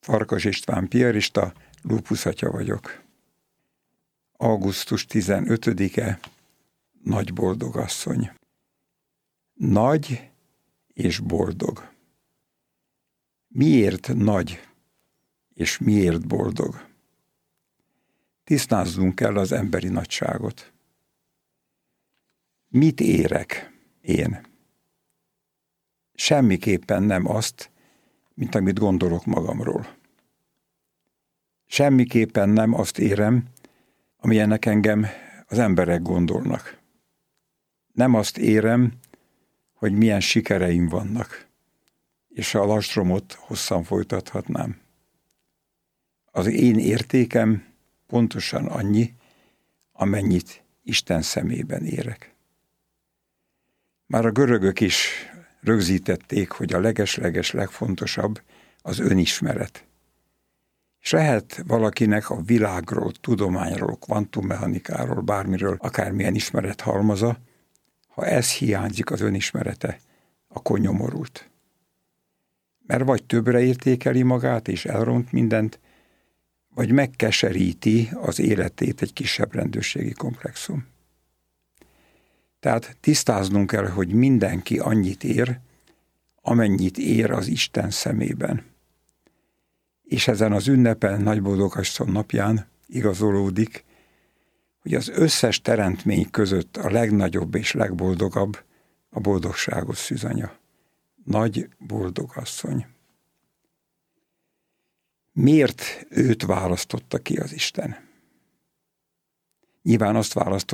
Farkas István piarista, Lúpusz atya vagyok. Augusztus 15-e, nagy boldogasszony. Nagy és boldog. Miért nagy és miért boldog? Tisztáznunk kell az emberi nagyságot. Mit érek én? Semmiképpen nem azt, mint amit gondolok magamról. Semmiképpen nem azt érem, amilyennek engem az emberek gondolnak. Nem azt érem, hogy milyen sikereim vannak, és a lastromot hosszan folytathatnám. Az én értékem pontosan annyi, amennyit Isten szemében érek. Már a görögök is rögzítették, hogy a leges-leges legfontosabb az önismeret. És lehet valakinek a világról, tudományról, kvantummechanikáról, bármiről, akármilyen ismeret halmaza, ha ez hiányzik az önismerete, akkor nyomorult. Mert vagy többre értékeli magát és elront mindent, vagy megkeseríti az életét egy kisebb rendőrségi komplexum. Tehát tisztáznunk kell, hogy mindenki annyit ér, amennyit ér az Isten szemében. És ezen az ünnepen, Nagyboldogasszony napján igazolódik, hogy az összes teremtmény között a legnagyobb és legboldogabb a boldogságos szűzanya. Nagy boldogasszony. Miért őt választotta ki az Isten? Nyilván azt választotta,